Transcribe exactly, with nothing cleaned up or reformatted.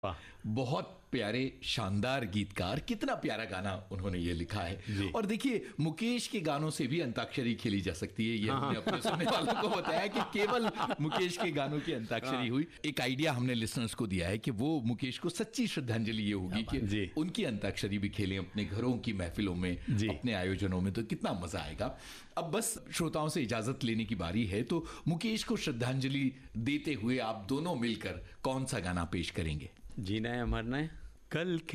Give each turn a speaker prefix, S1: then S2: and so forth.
S1: बहुत प्यारे शानदार गीतकार, कितना प्यारा गाना उन्होंने ये लिखा है। और देखिए, मुकेश के गानों से भी अंताक्षरी खेली जा सकती है, ये हमने अपने सुनने वालों को बताया कि केवल मुकेश के गानों की अंताक्षरी हुई। एक आइडिया हमने लिसनर्स को दिया है कि वो मुकेश को सच्ची श्रद्धांजलि ये होगी कि उनकी अंताक्षरी भी खेलें अपने घरों की महफिलों में, अपने आयोजनों में, तो कितना मजा आएगा। अब बस श्रोताओं से इजाजत लेने की बारी है, तो मुकेश को श्रद्धांजलि देते हुए आप दोनों मिलकर कौन सा गाना पेश करेंगे?
S2: जीना है मरना है। कल